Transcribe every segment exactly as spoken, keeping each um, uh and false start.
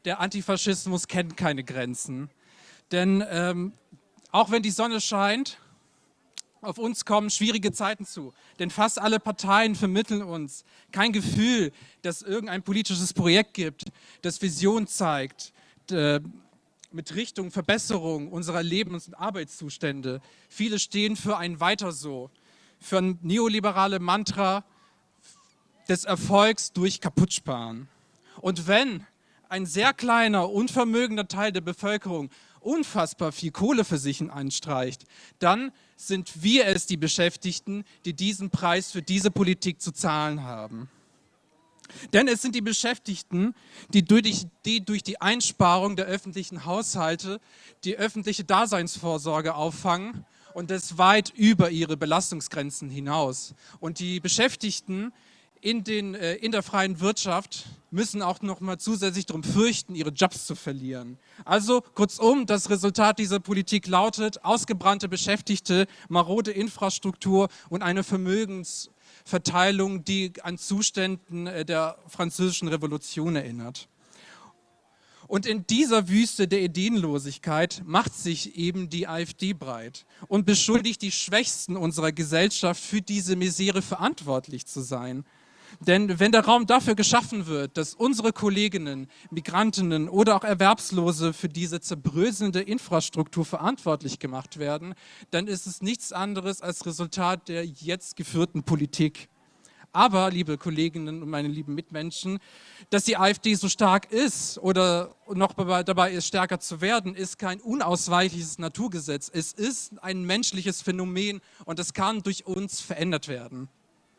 der Antifaschismus kennt keine Grenzen. Denn ähm, auch wenn die Sonne scheint, auf uns kommen schwierige Zeiten zu. Denn fast alle Parteien vermitteln uns kein Gefühl, dass es irgendein politisches Projekt gibt, das Vision zeigt, äh, mit Richtung Verbesserung unserer Lebens- und Arbeitszustände. Viele stehen für ein Weiter so, für ein neoliberale Mantra des Erfolgs durch Kaputtsparen. Und wenn ein sehr kleiner, unvermögender Teil der Bevölkerung unfassbar viel Kohle für sich anstreicht, dann sind wir es, die Beschäftigten, die diesen Preis für diese Politik zu zahlen haben. Denn es sind die Beschäftigten, die durch, die durch die Einsparung der öffentlichen Haushalte die öffentliche Daseinsvorsorge auffangen und das weit über ihre Belastungsgrenzen hinaus. Und die Beschäftigten in, den, äh, in der freien Wirtschaft müssen auch noch mal zusätzlich darum fürchten, ihre Jobs zu verlieren. Also kurzum, das Resultat dieser Politik lautet ausgebrannte Beschäftigte, marode Infrastruktur und eine Vermögensverteilung, die an Zuständen der französischen Revolution erinnert. Und in dieser Wüste der Ideenlosigkeit macht sich eben die AfD breit und beschuldigt die Schwächsten unserer Gesellschaft, für diese Misere verantwortlich zu sein. Denn wenn der Raum dafür geschaffen wird, dass unsere Kolleginnen, Migrantinnen oder auch Erwerbslose für diese zerbröselnde Infrastruktur verantwortlich gemacht werden, dann ist es nichts anderes als Resultat der jetzt geführten Politik. Aber, liebe Kolleginnen und meine lieben Mitmenschen, dass die AfD so stark ist oder noch dabei ist, stärker zu werden, ist kein unausweichliches Naturgesetz. Es ist ein menschliches Phänomen und es kann durch uns verändert werden.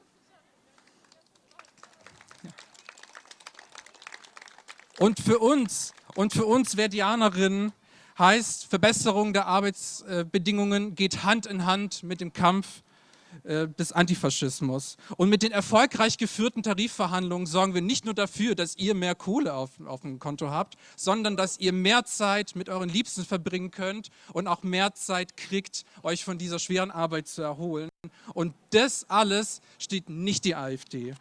Und für uns, und für uns Verdianerinnen heißt, Verbesserung der Arbeitsbedingungen geht Hand in Hand mit dem Kampf äh, des Antifaschismus. Und mit den erfolgreich geführten Tarifverhandlungen sorgen wir nicht nur dafür, dass ihr mehr Kohle auf, auf dem Konto habt, sondern dass ihr mehr Zeit mit euren Liebsten verbringen könnt und auch mehr Zeit kriegt, euch von dieser schweren Arbeit zu erholen. Und das alles steht nicht die AfD.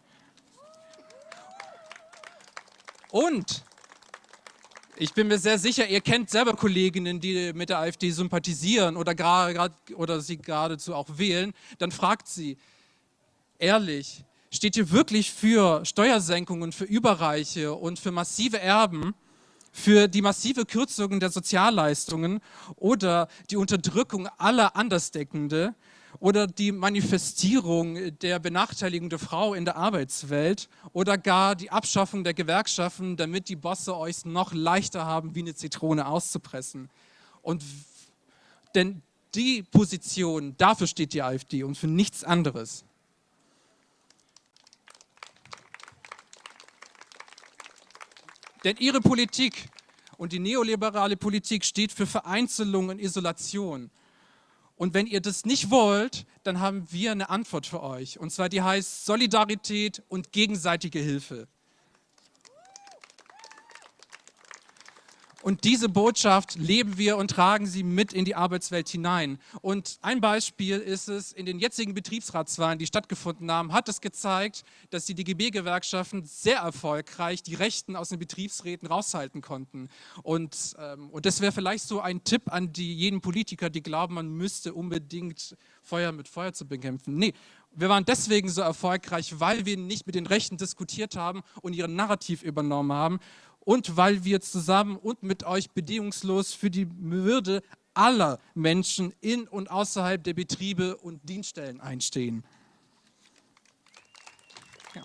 Und ich bin mir sehr sicher, ihr kennt selber Kolleginnen, die mit der AfD sympathisieren oder, grad, oder sie geradezu auch wählen. Dann fragt sie, ehrlich, steht ihr wirklich für Steuersenkungen, für Überreiche und für massive Erben, für die massive Kürzung der Sozialleistungen oder die Unterdrückung aller Andersdenkende oder die Manifestierung der Benachteiligung der Frau in der Arbeitswelt oder gar die Abschaffung der Gewerkschaften, damit die Bosse euch noch leichter haben, wie eine Zitrone auszupressen. Und denn die Position, dafür steht die AfD und für nichts anderes. Denn ihre Politik und die neoliberale Politik steht für Vereinzelung und Isolation. Und wenn ihr das nicht wollt, dann haben wir eine Antwort für euch. Und zwar die heißt Solidarität und gegenseitige Hilfe. Und diese Botschaft leben wir und tragen sie mit in die Arbeitswelt hinein. Und ein Beispiel ist es, in den jetzigen Betriebsratswahlen, die stattgefunden haben, hat es gezeigt, dass die D G B-Gewerkschaften sehr erfolgreich die Rechten aus den Betriebsräten raushalten konnten. Und, ähm, und das wäre vielleicht so ein Tipp an die, jeden Politiker, die glauben, man müsste unbedingt Feuer mit Feuer zu bekämpfen. Nee, wir waren deswegen so erfolgreich, weil wir nicht mit den Rechten diskutiert haben und ihren Narrativ übernommen haben. Und weil wir zusammen und mit euch bedingungslos für die Würde aller Menschen in und außerhalb der Betriebe und Dienststellen einstehen. Ja.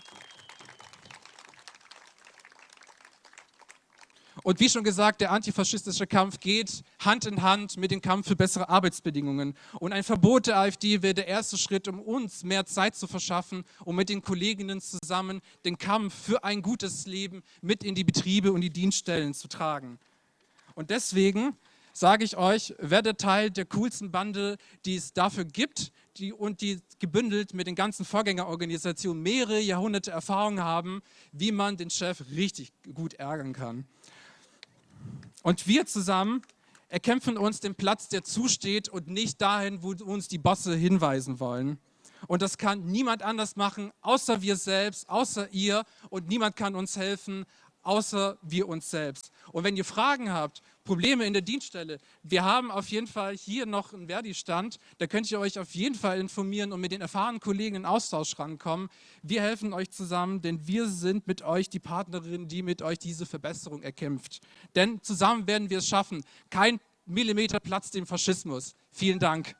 Und wie schon gesagt, der antifaschistische Kampf geht Hand in Hand mit dem Kampf für bessere Arbeitsbedingungen. Und ein Verbot der AfD wäre der erste Schritt, um uns mehr Zeit zu verschaffen, um mit den Kolleginnen zusammen den Kampf für ein gutes Leben mit in die Betriebe und die Dienststellen zu tragen. Und deswegen sage ich euch, werdet Teil der coolsten Bande, die es dafür gibt, die, und die gebündelt mit den ganzen Vorgängerorganisationen mehrere Jahrhunderte Erfahrung haben, wie man den Chef richtig gut ärgern kann. Und wir zusammen erkämpfen uns den Platz, der zusteht und nicht dahin, wo uns die Bosse hinweisen wollen. Und das kann niemand anders machen, außer wir selbst, außer ihr. Und niemand kann uns helfen, außer wir uns selbst. Und wenn ihr Fragen habt, Probleme in der Dienststelle, wir haben auf jeden Fall hier noch einen Verdi-Stand, da könnt ihr euch auf jeden Fall informieren und mit den erfahrenen Kollegen in Austausch rankommen. Wir helfen euch zusammen, denn wir sind mit euch die Partnerin, die mit euch diese Verbesserung erkämpft. Denn zusammen werden wir es schaffen. Kein Millimeter Platz dem Faschismus. Vielen Dank.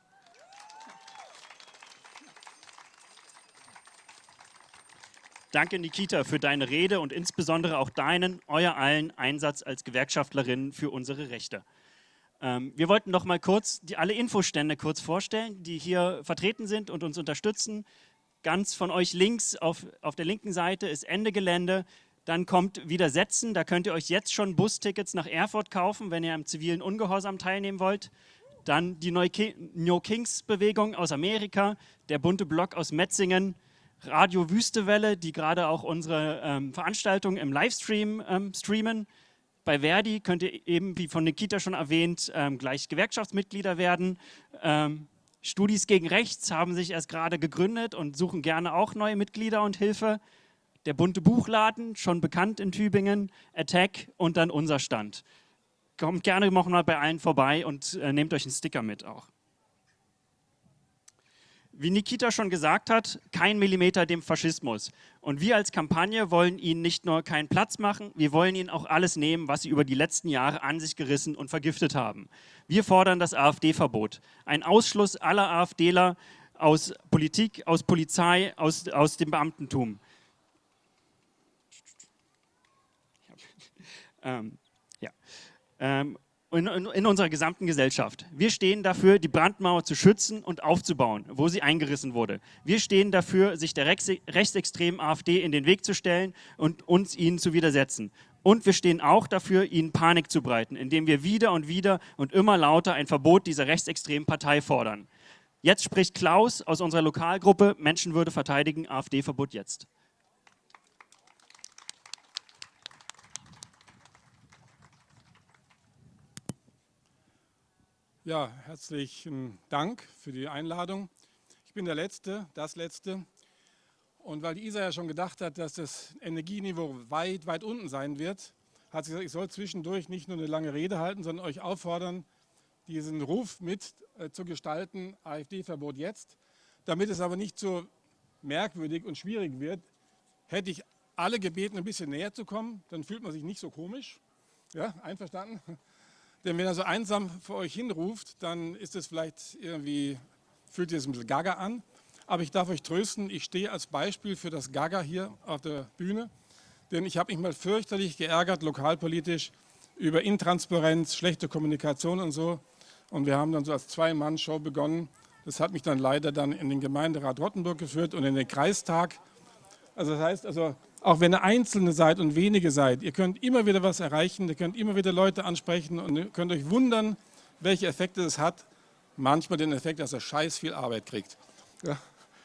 Danke, Nikita, für deine Rede und insbesondere auch deinen, euer allen Einsatz als Gewerkschaftlerinnen für unsere Rechte. Ähm, wir wollten noch mal kurz die, alle Infostände kurz vorstellen, die hier vertreten sind und uns unterstützen. Ganz von euch links, auf, auf der linken Seite ist Ende Gelände. Dann kommt Widersetzen, da könnt ihr euch jetzt schon Bustickets nach Erfurt kaufen, wenn ihr am zivilen Ungehorsam teilnehmen wollt. Dann die No Kings-Bewegung aus Amerika, der bunte Block aus Metzingen, Radio Wüstewelle, die gerade auch unsere ähm, Veranstaltung im Livestream ähm, streamen. Bei Verdi könnt ihr eben, wie von Nikita schon erwähnt, ähm, gleich Gewerkschaftsmitglieder werden. Ähm, Studis gegen Rechts haben sich erst gerade gegründet und suchen gerne auch neue Mitglieder und Hilfe. Der bunte Buchladen, schon bekannt in Tübingen, Attack und dann unser Stand. Kommt gerne noch mal bei allen vorbei und äh, nehmt euch einen Sticker mit auch. Wie Nikita schon gesagt hat, kein Millimeter dem Faschismus. Und wir als Kampagne wollen ihnen nicht nur keinen Platz machen, wir wollen ihnen auch alles nehmen, was sie über die letzten Jahre an sich gerissen und vergiftet haben. Wir fordern das AfD-Verbot. Ein Ausschluss aller AfDler aus Politik, aus Polizei, aus, aus dem Beamtentum. ähm, ja. Ähm, In, in, in unserer gesamten Gesellschaft. Wir stehen dafür, die Brandmauer zu schützen und aufzubauen, wo sie eingerissen wurde. Wir stehen dafür, sich der rechts, rechtsextremen AfD in den Weg zu stellen und uns ihnen zu widersetzen. Und wir stehen auch dafür, ihnen Panik zu breiten, indem wir wieder und wieder und immer lauter ein Verbot dieser rechtsextremen Partei fordern. Jetzt spricht Klaus aus unserer Lokalgruppe Menschenwürde verteidigen, AfD-Verbot jetzt. Ja, herzlichen Dank für die Einladung. Ich bin der Letzte, das Letzte. Und weil die Isa ja schon gedacht hat, dass das Energieniveau weit, weit unten sein wird, hat sie gesagt, ich soll zwischendurch nicht nur eine lange Rede halten, sondern euch auffordern, diesen Ruf mit äh, zu gestalten, AfD-Verbot jetzt. Damit es aber nicht so merkwürdig und schwierig wird, hätte ich alle gebeten, ein bisschen näher zu kommen. Dann fühlt man sich nicht so komisch. Ja, einverstanden? Denn wenn er so einsam vor euch hinruft, dann ist es vielleicht irgendwie, fühlt sich das ein bisschen gaga an. Aber ich darf euch trösten, ich stehe als Beispiel für das Gaga hier auf der Bühne. Denn ich habe mich mal fürchterlich geärgert, lokalpolitisch, über Intransparenz, schlechte Kommunikation und so. Und wir haben dann so als Zwei-Mann-Show begonnen. Das hat mich dann leider dann in den Gemeinderat Rottenburg geführt und in den Kreistag. Also das heißt, also, auch wenn ihr Einzelne seid und wenige seid, ihr könnt immer wieder was erreichen, ihr könnt immer wieder Leute ansprechen und ihr könnt euch wundern, welche Effekte es hat. Manchmal den Effekt, dass er scheiß viel Arbeit kriegt. Ja.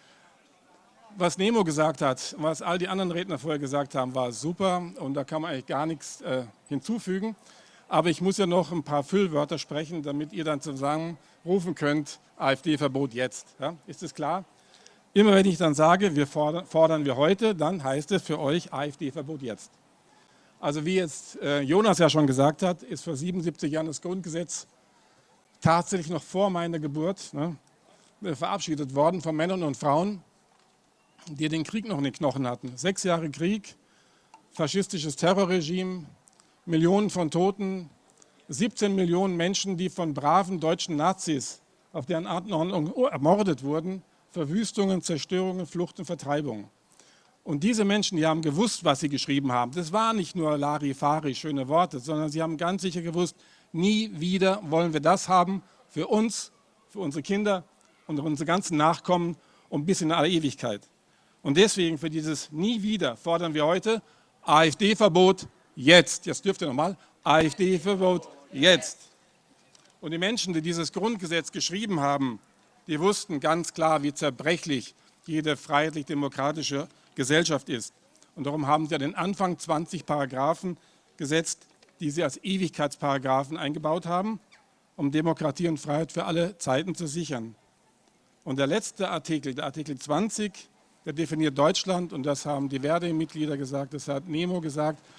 Was Nemo gesagt hat, was all die anderen Redner vorher gesagt haben, war super und da kann man eigentlich gar nichts äh, hinzufügen. Aber ich muss ja noch ein paar Füllwörter sprechen, damit ihr dann zusammen rufen könnt, AfD-Verbot jetzt. Ja. Ist das klar? Immer wenn ich dann sage, wir fordern, fordern wir heute, dann heißt es für euch AfD-Verbot jetzt. Also wie jetzt äh, Jonas ja schon gesagt hat, ist vor siebenundsiebzig Jahren das Grundgesetz tatsächlich noch vor meiner Geburt ne, verabschiedet worden von Männern und Frauen, die den Krieg noch in den Knochen hatten. Sechs Jahre Krieg, faschistisches Terrorregime, Millionen von Toten, siebzehn Millionen Menschen, die von braven deutschen Nazis auf deren Art und Ordnung ermordet wurden, Verwüstungen, Zerstörungen, Flucht und Vertreibung. Und diese Menschen, die haben gewusst, was sie geschrieben haben. Das waren nicht nur Larifari, schöne Worte, sondern sie haben ganz sicher gewusst, nie wieder wollen wir das haben für uns, für unsere Kinder und unsere ganzen Nachkommen und bis in alle Ewigkeit. Und deswegen für dieses Nie wieder fordern wir heute AfD-Verbot jetzt. Jetzt dürft ihr nochmal. AfD-Verbot jetzt. Und die Menschen, die dieses Grundgesetz geschrieben haben, die wussten ganz klar, wie zerbrechlich jede freiheitlich-demokratische Gesellschaft ist. Und darum haben sie an den Anfang zwanzig Paragraphen gesetzt, die sie als Ewigkeitsparagraphen eingebaut haben, um Demokratie und Freiheit für alle Zeiten zu sichern. Und der letzte Artikel, der Artikel zwanzig, der definiert Deutschland, und das haben die Verdi-Mitglieder gesagt, das hat Nemo gesagt,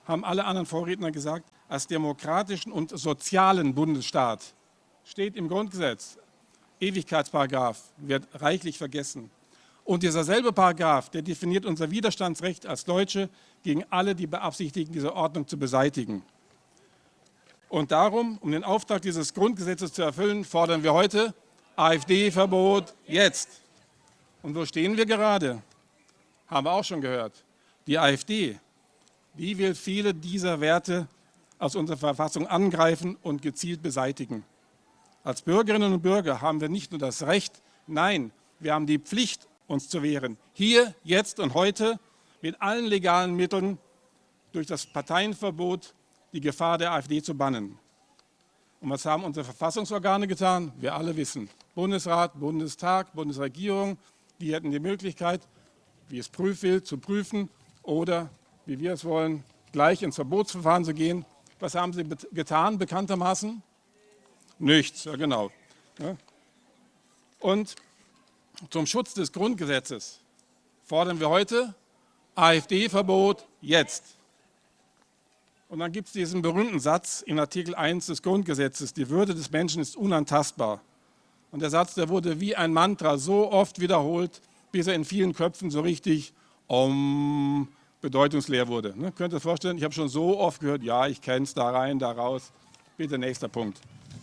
haben alle anderen Vorredner gesagt, als demokratischen und sozialen Bundesstaat. Steht im Grundgesetz. Ewigkeitsparagraph wird reichlich vergessen. Und dieser selbe Paragraph, der definiert unser Widerstandsrecht als Deutsche gegen alle, die beabsichtigen, diese Ordnung zu beseitigen. Und darum, um den Auftrag dieses Grundgesetzes zu erfüllen, fordern wir heute AfD-Verbot jetzt. Und wo stehen wir gerade? Haben wir auch schon gehört. Die AfD, die will viele dieser Werte aus unserer Verfassung angreifen und gezielt beseitigen. Als Bürgerinnen und Bürger haben wir nicht nur das Recht, nein, wir haben die Pflicht, uns zu wehren. Hier, jetzt und heute mit allen legalen Mitteln durch das Parteienverbot die Gefahr der AfD zu bannen. Und was haben unsere Verfassungsorgane getan? Wir alle wissen. Bundesrat, Bundestag, Bundesregierung, die hätten die Möglichkeit, wie es prüft will, zu prüfen oder, wie wir es wollen, gleich ins Verbotsverfahren zu gehen. Was haben sie getan, bekanntermaßen? Nichts, ja genau. Ja. Und zum Schutz des Grundgesetzes fordern wir heute AfD-Verbot jetzt. Und dann gibt es diesen berühmten Satz in Artikel eins des Grundgesetzes, die Würde des Menschen ist unantastbar. Und der Satz, der wurde wie ein Mantra so oft wiederholt, bis er in vielen Köpfen so richtig um, bedeutungsleer wurde. Ne? Könnt ihr euch vorstellen, ich habe schon so oft gehört, ja, ich kenne es, da rein, da raus. Bitte nächster Punkt.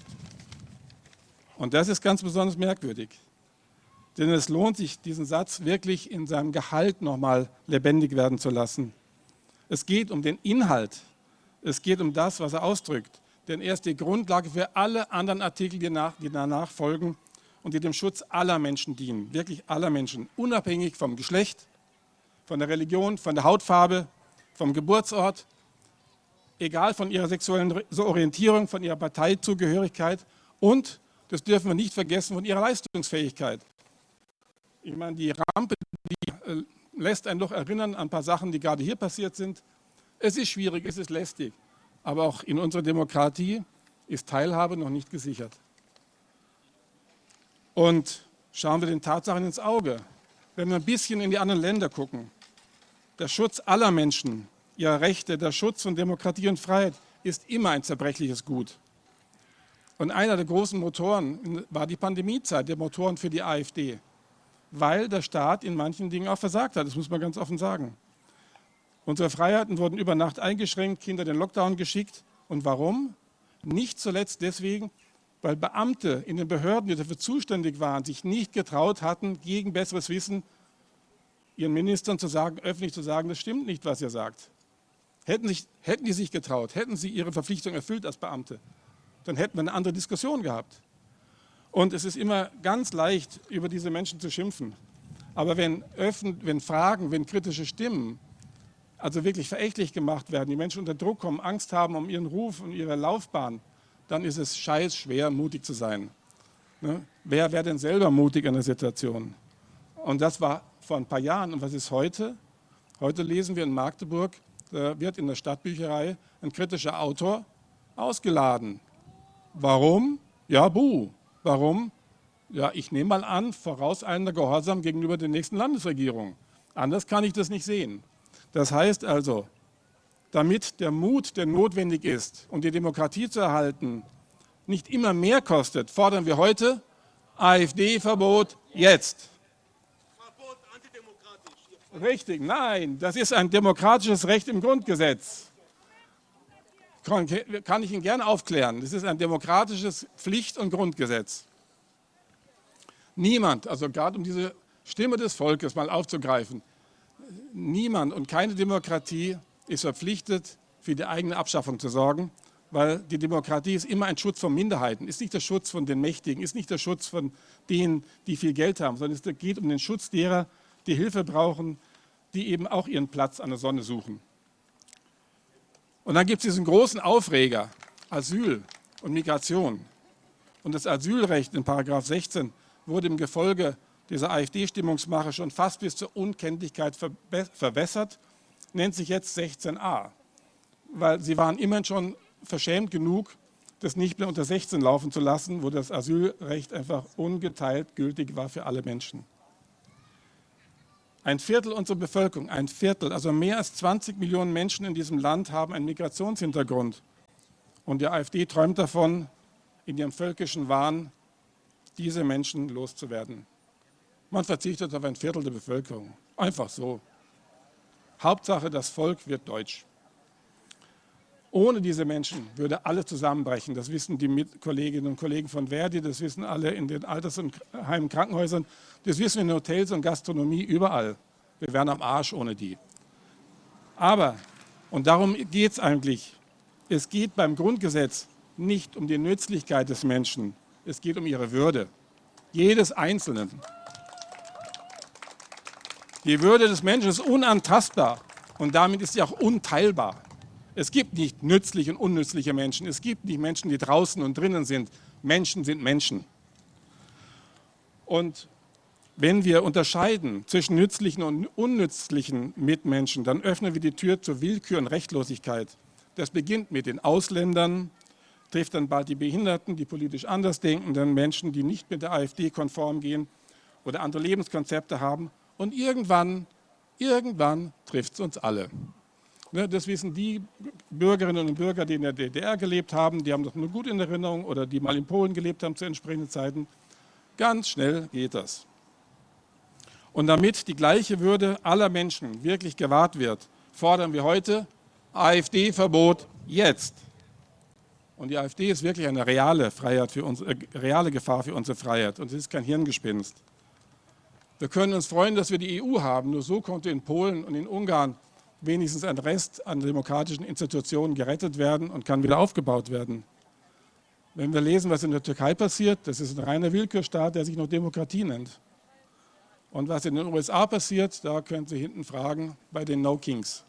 Und das ist ganz besonders merkwürdig. Denn es lohnt sich, diesen Satz wirklich in seinem Gehalt nochmal lebendig werden zu lassen. Es geht um den Inhalt. Es geht um das, was er ausdrückt. Denn er ist die Grundlage für alle anderen Artikel, die, nach, die danach folgen und die dem Schutz aller Menschen dienen. Wirklich aller Menschen. Unabhängig vom Geschlecht, von der Religion, von der Hautfarbe, vom Geburtsort, egal von ihrer sexuellen Orientierung, von ihrer Parteizugehörigkeit und, das dürfen wir nicht vergessen, von ihrer Leistungsfähigkeit. Ich meine, die Rampe, die äh, lässt einen doch erinnern an ein paar Sachen, die gerade hier passiert sind. Es ist schwierig, es ist lästig, aber auch in unserer Demokratie ist Teilhabe noch nicht gesichert. Und schauen wir den Tatsachen ins Auge. Wenn wir ein bisschen in die anderen Länder gucken, der Schutz aller Menschen, ihrer Rechte, der Schutz von Demokratie und Freiheit ist immer ein zerbrechliches Gut. Und einer der großen Motoren war die Pandemiezeit, der Motoren für die AfD, weil der Staat in manchen Dingen auch versagt hat, das muss man ganz offen sagen. Unsere Freiheiten wurden über Nacht eingeschränkt, Kinder in den Lockdown geschickt. Und warum? Nicht zuletzt deswegen, weil Beamte in den Behörden, die dafür zuständig waren, sich nicht getraut hatten, gegen besseres Wissen ihren Ministern zu sagen, öffentlich zu sagen, das stimmt nicht, was ihr sagt. Hätten, sich, hätten die sich getraut, hätten sie ihre Verpflichtung erfüllt als Beamte, dann hätten wir eine andere Diskussion gehabt. Und es ist immer ganz leicht, über diese Menschen zu schimpfen. Aber wenn, öffn, wenn Fragen, wenn kritische Stimmen also wirklich verächtlich gemacht werden, die Menschen unter Druck kommen, Angst haben um ihren Ruf und ihre Laufbahn, dann ist es scheiß schwer, mutig zu sein. Ne? Wer wäre denn selber mutig in der Situation? Und das war vor ein paar Jahren. Und was ist heute? Heute lesen wir in Magdeburg, da wird in der Stadtbücherei ein kritischer Autor ausgeladen. Warum? Ja, buh. Warum? Ja, ich nehme mal an, vorauseilender Gehorsam gegenüber der nächsten Landesregierung. Anders kann ich das nicht sehen. Das heißt also, damit der Mut, der notwendig ist, um die Demokratie zu erhalten, nicht immer mehr kostet, fordern wir heute AfD-Verbot jetzt. Verbot antidemokratisch. Richtig, nein, das ist ein demokratisches Recht im Grundgesetz. Kann ich Ihnen gerne aufklären. Das ist ein demokratisches Pflicht- und Grundgesetz. Niemand, also gerade um diese Stimme des Volkes mal aufzugreifen, niemand und keine Demokratie ist verpflichtet, für die eigene Abschaffung zu sorgen, weil die Demokratie ist immer ein Schutz von Minderheiten, ist nicht der Schutz von den Mächtigen, ist nicht der Schutz von denen, die viel Geld haben, sondern es geht um den Schutz derer, die Hilfe brauchen, die eben auch ihren Platz an der Sonne suchen. Und dann gibt es diesen großen Aufreger, Asyl und Migration. Und das Asylrecht in Paragraph sechzehn wurde im Gefolge dieser AfD-Stimmungsmache schon fast bis zur Unkenntlichkeit verwässert, nennt sich jetzt sechzehn a. Weil sie waren immerhin schon verschämt genug, das nicht mehr unter sechzehn laufen zu lassen, wo das Asylrecht einfach ungeteilt gültig war für alle Menschen. Ein Viertel unserer Bevölkerung, ein Viertel, also mehr als zwanzig Millionen Menschen in diesem Land haben einen Migrationshintergrund. Und die AfD träumt davon, in ihrem völkischen Wahn diese Menschen loszuwerden. Man verzichtet auf ein Viertel der Bevölkerung. Einfach so. Hauptsache, das Volk wird deutsch. Ohne diese Menschen würde alles zusammenbrechen. Das wissen die Kolleginnen und Kollegen von Verdi, das wissen alle in den Altersheimen, Krankenhäusern, das wissen wir in Hotels und Gastronomie, überall. Wir wären am Arsch ohne die. Aber, und darum geht es eigentlich, es geht beim Grundgesetz nicht um die Nützlichkeit des Menschen, es geht um ihre Würde, jedes Einzelnen. Die Würde des Menschen ist unantastbar und damit ist sie auch unteilbar. Es gibt nicht nützliche und unnützliche Menschen. Es gibt nicht Menschen, die draußen und drinnen sind. Menschen sind Menschen. Und wenn wir unterscheiden zwischen nützlichen und unnützlichen Mitmenschen, dann öffnen wir die Tür zur Willkür und Rechtlosigkeit. Das beginnt mit den Ausländern, trifft dann bald die Behinderten, die politisch andersdenkenden Menschen, die nicht mit der AfD konform gehen oder andere Lebenskonzepte haben. Und irgendwann, irgendwann trifft es uns alle. Das wissen die Bürgerinnen und Bürger, die in der D D R gelebt haben, die haben das nur gut in Erinnerung oder die mal in Polen gelebt haben zu entsprechenden Zeiten. Ganz schnell geht das. Und damit die gleiche Würde aller Menschen wirklich gewahrt wird, fordern wir heute AfD-Verbot jetzt. Und die AfD ist wirklich eine reale Freiheit für uns, äh, reale Gefahr für unsere Freiheit. Und es ist kein Hirngespinst. Wir können uns freuen, dass wir die E U haben. Nur so konnte in Polen und in Ungarn wenigstens ein Rest an demokratischen Institutionen gerettet werden und kann wieder aufgebaut werden. Wenn wir lesen, was in der Türkei passiert, das ist ein reiner Willkürstaat, der sich noch Demokratie nennt. Und was in den U S A passiert, da können Sie hinten fragen, bei den No Kings.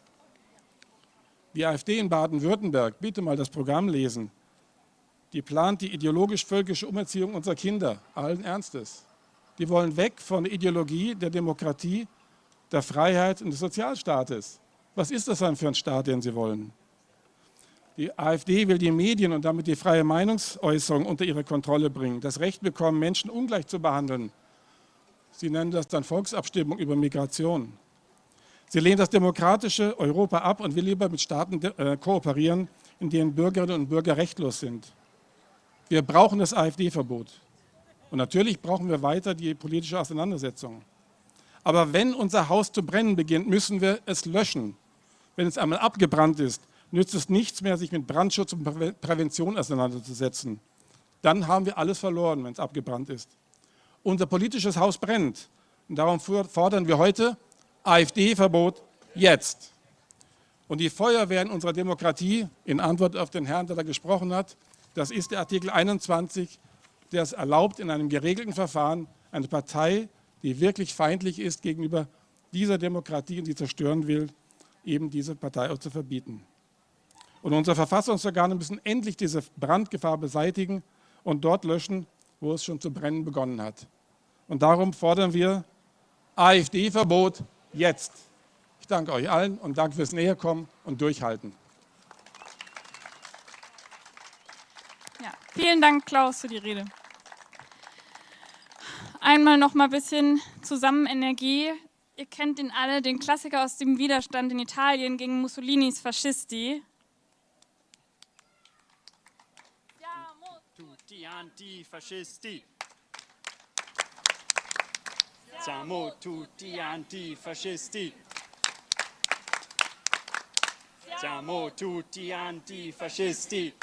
Die AfD in Baden-Württemberg, bitte mal das Programm lesen, die plant die ideologisch-völkische Umerziehung unserer Kinder, allen Ernstes. Die wollen weg von der Ideologie der Demokratie, der Freiheit und des Sozialstaates. Was ist das dann für ein Staat, den sie wollen? Die AfD will die Medien und damit die freie Meinungsäußerung unter ihre Kontrolle bringen, das Recht bekommen, Menschen ungleich zu behandeln. Sie nennen das dann Volksabstimmung über Migration. Sie lehnen das demokratische Europa ab und will lieber mit Staaten äh, kooperieren, in denen Bürgerinnen und Bürger rechtlos sind. Wir brauchen das AfD-Verbot. Und natürlich brauchen wir weiter die politische Auseinandersetzung. Aber wenn unser Haus zu brennen beginnt, müssen wir es löschen. Wenn es einmal abgebrannt ist, nützt es nichts mehr, sich mit Brandschutz und Prä Prävention auseinanderzusetzen. Dann haben wir alles verloren, wenn es abgebrannt ist. Unser politisches Haus brennt. Und darum fordern wir heute AfD-Verbot jetzt. Und die Feuerwehr in unserer Demokratie, in Antwort auf den Herrn, der da gesprochen hat, das ist der Artikel einundzwanzig, der es erlaubt, in einem geregelten Verfahren eine Partei, die wirklich feindlich ist gegenüber dieser Demokratie und die zerstören will, eben diese Partei auch zu verbieten. Und unsere Verfassungsorgane müssen endlich diese Brandgefahr beseitigen und dort löschen, wo es schon zu brennen begonnen hat. Und darum fordern wir AfD-Verbot jetzt. Ich danke euch allen und danke fürs Näherkommen und Durchhalten. Ja, vielen Dank, Klaus, für die Rede. Einmal noch mal ein bisschen zusammen Energie. Ihr kennt ihn alle, den Klassiker aus dem Widerstand in Italien gegen Mussolinis Fascisti. Tutti antifascisti. Siamo tutti antifascisti. Siamo tutti antifascisti.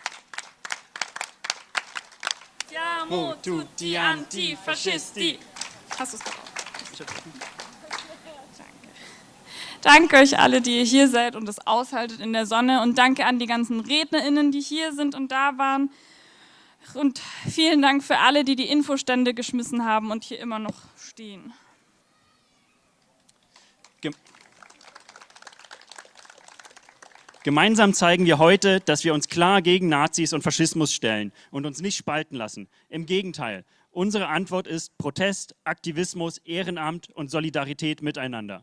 Siamo tutti antifascisti. Hast du es gebraucht? Danke. Danke euch alle, die ihr hier seid und es aushaltet in der Sonne. Und danke an die ganzen RednerInnen, die hier sind und da waren. Und vielen Dank für alle, die die Infostände geschmissen haben und hier immer noch stehen. Gemeinsam zeigen wir heute, dass wir uns klar gegen Nazis und Faschismus stellen und uns nicht spalten lassen. Im Gegenteil, unsere Antwort ist Protest, Aktivismus, Ehrenamt und Solidarität miteinander.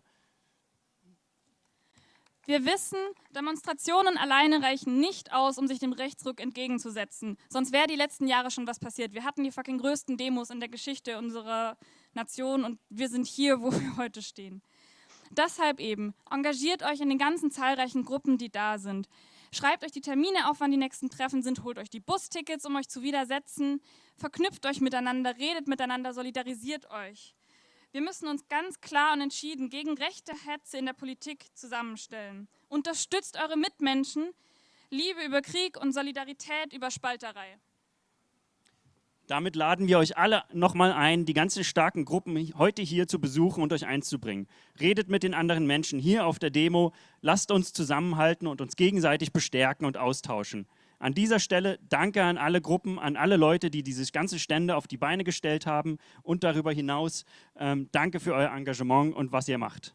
Wir wissen, Demonstrationen alleine reichen nicht aus, um sich dem Rechtsruck entgegenzusetzen. Sonst wäre die letzten Jahre schon was passiert. Wir hatten die fucking größten Demos in der Geschichte unserer Nation und wir sind hier, wo wir heute stehen. Deshalb eben, engagiert euch in den ganzen zahlreichen Gruppen, die da sind. Schreibt euch die Termine auf, wann die nächsten Treffen sind, holt euch die Bustickets, um euch zu widersetzen, verknüpft euch miteinander, redet miteinander, solidarisiert euch. Wir müssen uns ganz klar und entschieden gegen rechte Hetze in der Politik zusammenstellen. Unterstützt eure Mitmenschen, Liebe über Krieg und Solidarität über Spalterei. Damit laden wir euch alle nochmal ein, die ganzen starken Gruppen heute hier zu besuchen und euch einzubringen. Redet mit den anderen Menschen hier auf der Demo, lasst uns zusammenhalten und uns gegenseitig bestärken und austauschen. An dieser Stelle danke an alle Gruppen, an alle Leute, die diese ganzen Stände auf die Beine gestellt haben und darüber hinaus ähm, danke für euer Engagement und was ihr macht.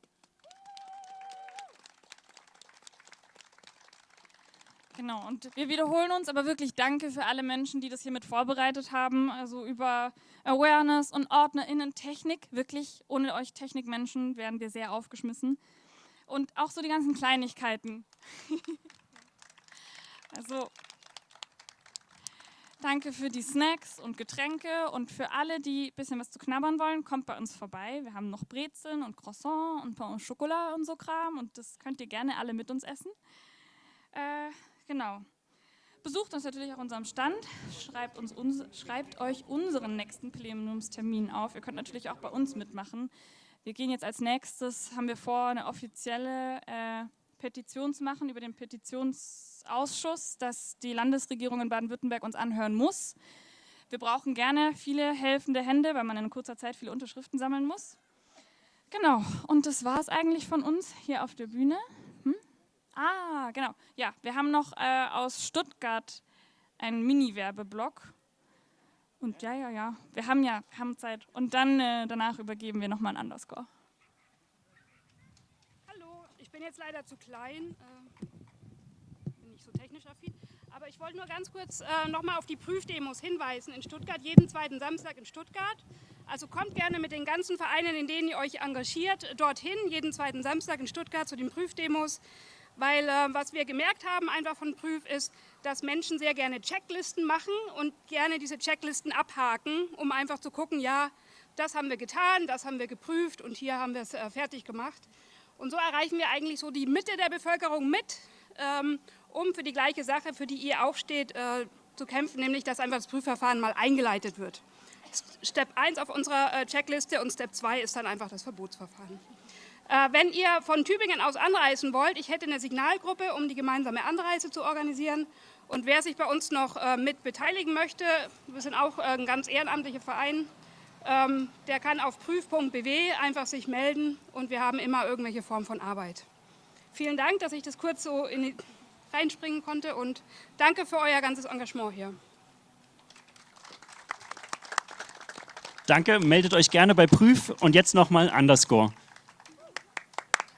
Genau, und wir wiederholen uns, aber wirklich danke für alle Menschen, die das hier mit vorbereitet haben, also über Awareness und OrdnerInnen, Technik, wirklich, ohne euch Technikmenschen wären wir sehr aufgeschmissen. Und auch so die ganzen Kleinigkeiten. Also, danke für die Snacks und Getränke und für alle, die ein bisschen was zu knabbern wollen, kommt bei uns vorbei. Wir haben noch Brezeln und Croissant und Pain au Chocolat und so Kram und das könnt ihr gerne alle mit uns essen. Äh, Genau. Besucht uns natürlich auch unserem Stand, schreibt, uns uns, schreibt euch unseren nächsten Plenumstermin auf. Ihr könnt natürlich auch bei uns mitmachen. Wir gehen jetzt als nächstes, haben wir vor, eine offizielle äh, Petition zu machen über den Petitionsausschuss, dass die Landesregierung in Baden-Württemberg uns anhören muss. Wir brauchen gerne viele helfende Hände, weil man in kurzer Zeit viele Unterschriften sammeln muss. Genau, und das war es eigentlich von uns hier auf der Bühne. Hm? Ah, genau. Ja, wir haben noch äh, aus Stuttgart einen Mini-Werbeblock. Und ja, ja, ja, wir haben ja wir haben Zeit. Und dann äh, danach übergeben wir nochmal einen Underscore. Hallo, ich bin jetzt leider zu klein, äh, bin nicht so technisch affin. Aber ich wollte nur ganz kurz äh, nochmal auf die Prüfdemos hinweisen in Stuttgart, jeden zweiten Samstag in Stuttgart. Also kommt gerne mit den ganzen Vereinen, in denen ihr euch engagiert, dorthin, jeden zweiten Samstag in Stuttgart zu den Prüfdemos. Weil äh, was wir gemerkt haben einfach von Prüf ist, dass Menschen sehr gerne Checklisten machen und gerne diese Checklisten abhaken, um einfach zu gucken, ja, das haben wir getan, das haben wir geprüft und hier haben wir es äh, fertig gemacht. Und so erreichen wir eigentlich so die Mitte der Bevölkerung mit, ähm, um für die gleiche Sache, für die ihr aufsteht, äh, zu kämpfen, nämlich dass einfach das Prüfverfahren mal eingeleitet wird. Step eins auf unserer äh, Checkliste und Step zwei ist dann einfach das Verbotsverfahren. Äh, wenn ihr von Tübingen aus anreisen wollt, ich hätte eine Signalgruppe, um die gemeinsame Anreise zu organisieren. Und wer sich bei uns noch äh, mit beteiligen möchte, wir sind auch äh, ein ganz ehrenamtlicher Verein, ähm, der kann auf prüf punkt b w einfach sich melden und wir haben immer irgendwelche Form von Arbeit. Vielen Dank, dass ich das kurz so in die, reinspringen konnte und danke für euer ganzes Engagement hier. Danke, meldet euch gerne bei Prüf und jetzt nochmal Underscore.